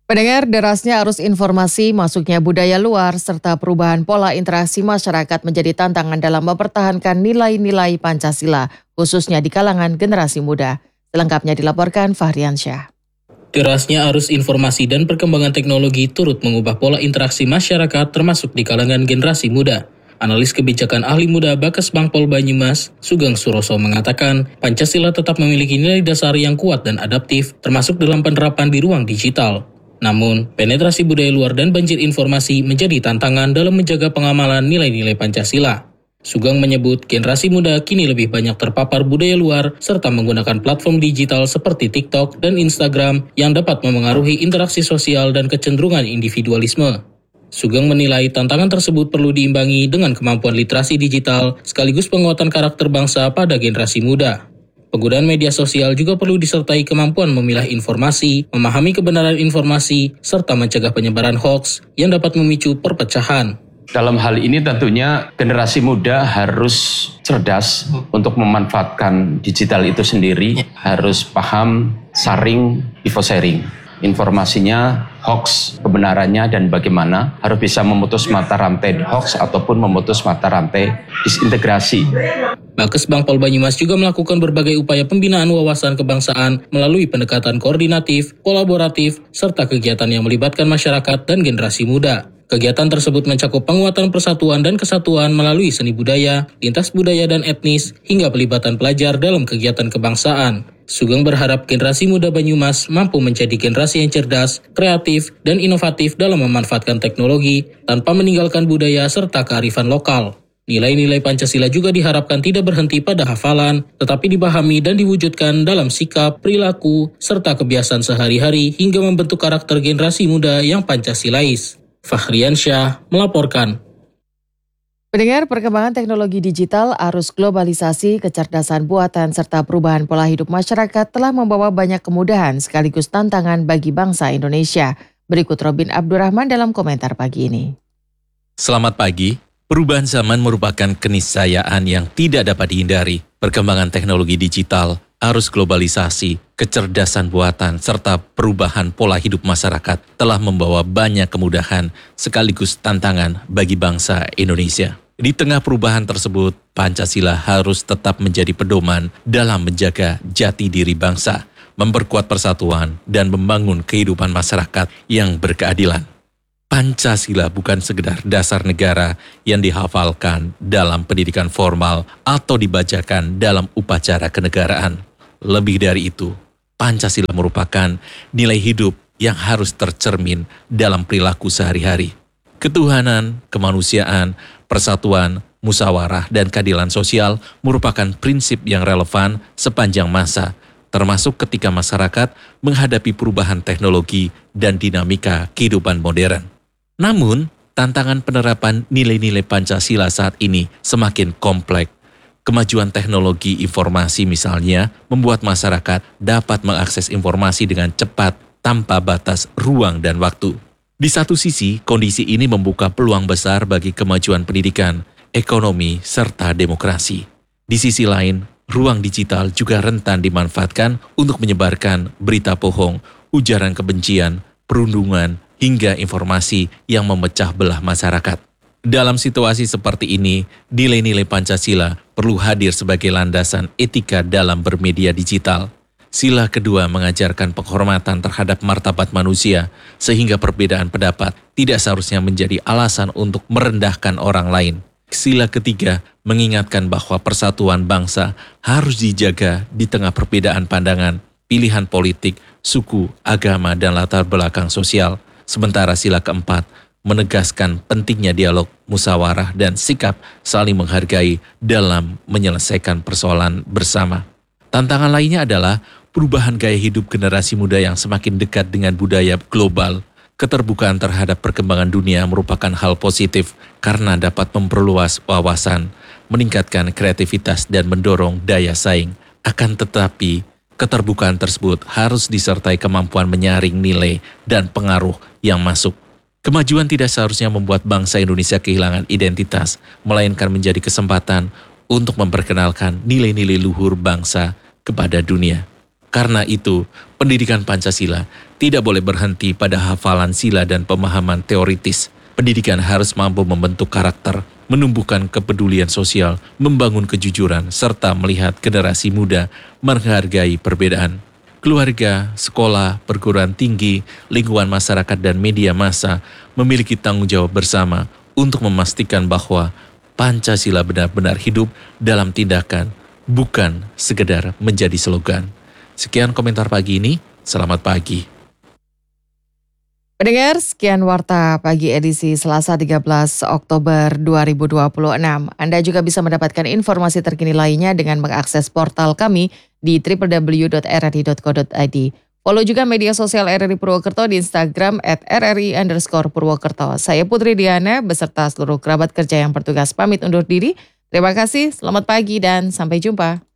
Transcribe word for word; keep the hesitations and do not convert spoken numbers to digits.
Pendengar, derasnya arus informasi, masuknya budaya luar, serta perubahan pola interaksi masyarakat menjadi tantangan dalam mempertahankan nilai-nilai Pancasila, khususnya di kalangan generasi muda. Selengkapnya dilaporkan Fahrian Syah. Derasnya arus informasi dan perkembangan teknologi turut mengubah pola interaksi masyarakat termasuk di kalangan generasi muda. Analis kebijakan ahli muda Bakas Bangpol Banyumas, Sugeng Suroso mengatakan, Pancasila tetap memiliki nilai dasar yang kuat dan adaptif, termasuk dalam penerapan di ruang digital. Namun, penetrasi budaya luar dan banjir informasi menjadi tantangan dalam menjaga pengamalan nilai-nilai Pancasila. Sugeng menyebut generasi muda kini lebih banyak terpapar budaya luar serta menggunakan platform digital seperti TikTok dan Instagram yang dapat memengaruhi interaksi sosial dan kecenderungan individualisme. Sugeng menilai tantangan tersebut perlu diimbangi dengan kemampuan literasi digital sekaligus penguatan karakter bangsa pada generasi muda. Penggunaan media sosial juga perlu disertai kemampuan memilah informasi, memahami kebenaran informasi, serta mencegah penyebaran hoaks yang dapat memicu perpecahan. Dalam hal ini tentunya generasi muda harus cerdas untuk memanfaatkan digital itu sendiri, harus paham saring, info sharing. Informasinya, hoax, kebenarannya, dan bagaimana harus bisa memutus mata rantai hoax ataupun memutus mata rantai disintegrasi. Bakas Bangpol Banyumas juga melakukan berbagai upaya pembinaan wawasan kebangsaan melalui pendekatan koordinatif, kolaboratif, serta kegiatan yang melibatkan masyarakat dan generasi muda. Kegiatan tersebut mencakup penguatan persatuan dan kesatuan melalui seni budaya, lintas budaya dan etnis, hingga pelibatan pelajar dalam kegiatan kebangsaan. Sugeng berharap generasi muda Banyumas mampu menjadi generasi yang cerdas, kreatif, dan inovatif dalam memanfaatkan teknologi tanpa meninggalkan budaya serta kearifan lokal. Nilai-nilai Pancasila juga diharapkan tidak berhenti pada hafalan, tetapi dipahami dan diwujudkan dalam sikap, perilaku, serta kebiasaan sehari-hari hingga membentuk karakter generasi muda yang Pancasilais. Fahrian Syah melaporkan. Pendengar, perkembangan teknologi digital, arus globalisasi, kecerdasan buatan, serta perubahan pola hidup masyarakat telah membawa banyak kemudahan sekaligus tantangan bagi bangsa Indonesia. Berikut Robin Abdurrahman dalam komentar pagi ini. Selamat pagi. Perubahan zaman merupakan keniscayaan yang tidak dapat dihindari. Perkembangan teknologi digital, arus globalisasi, kecerdasan buatan, serta perubahan pola hidup masyarakat telah membawa banyak kemudahan sekaligus tantangan bagi bangsa Indonesia. Di tengah perubahan tersebut, Pancasila harus tetap menjadi pedoman dalam menjaga jati diri bangsa, memperkuat persatuan, dan membangun kehidupan masyarakat yang berkeadilan. Pancasila bukan sekedar dasar negara yang dihafalkan dalam pendidikan formal atau dibacakan dalam upacara kenegaraan. Lebih dari itu, Pancasila merupakan nilai hidup yang harus tercermin dalam perilaku sehari-hari. Ketuhanan, kemanusiaan, persatuan, musyawarah, dan keadilan sosial merupakan prinsip yang relevan sepanjang masa, termasuk ketika masyarakat menghadapi perubahan teknologi dan dinamika kehidupan modern. Namun, tantangan penerapan nilai-nilai Pancasila saat ini semakin kompleks. Kemajuan teknologi informasi misalnya membuat masyarakat dapat mengakses informasi dengan cepat tanpa batas ruang dan waktu. Di satu sisi, kondisi ini membuka peluang besar bagi kemajuan pendidikan, ekonomi, serta demokrasi. Di sisi lain, ruang digital juga rentan dimanfaatkan untuk menyebarkan berita bohong, ujaran kebencian, perundungan, hingga informasi yang memecah belah masyarakat. Dalam situasi seperti ini, nilai-nilai Pancasila perlu hadir sebagai landasan etika dalam bermedia digital. Sila kedua mengajarkan penghormatan terhadap martabat manusia, sehingga perbedaan pendapat tidak seharusnya menjadi alasan untuk merendahkan orang lain. Sila ketiga mengingatkan bahwa persatuan bangsa harus dijaga di tengah perbedaan pandangan, pilihan politik, suku, agama, dan latar belakang sosial. Sementara sila keempat menegaskan pentingnya dialog, musyawarah, dan sikap saling menghargai dalam menyelesaikan persoalan bersama. Tantangan lainnya adalah perubahan gaya hidup generasi muda yang semakin dekat dengan budaya global. Keterbukaan terhadap perkembangan dunia merupakan hal positif karena dapat memperluas wawasan, meningkatkan kreativitas, dan mendorong daya saing. Akan tetapi, keterbukaan tersebut harus disertai kemampuan menyaring nilai dan pengaruh yang masuk. Kemajuan tidak seharusnya membuat bangsa Indonesia kehilangan identitas, melainkan menjadi kesempatan untuk memperkenalkan nilai-nilai luhur bangsa kepada dunia. Karena itu, pendidikan Pancasila tidak boleh berhenti pada hafalan sila dan pemahaman teoritis. Pendidikan harus mampu membentuk karakter, menumbuhkan kepedulian sosial, membangun kejujuran, serta melihat generasi muda menghargai perbedaan. Keluarga, sekolah, perguruan tinggi, lingkungan masyarakat, dan media massa memiliki tanggung jawab bersama untuk memastikan bahwa Pancasila benar-benar hidup dalam tindakan, bukan sekedar menjadi slogan. Sekian komentar pagi ini, selamat pagi. Pendengar, sekian Warta Pagi edisi Selasa tiga belas Oktober dua ribu dua puluh enam. Anda juga bisa mendapatkan informasi terkini lainnya dengan mengakses portal kami di w w w dot r r i dot co dot i d. Follow juga media sosial R R I Purwokerto di Instagram at r r i underscore Purwokerto. Saya Putri Diana beserta seluruh kerabat kerja yang bertugas pamit undur diri. Terima kasih, selamat pagi dan sampai jumpa.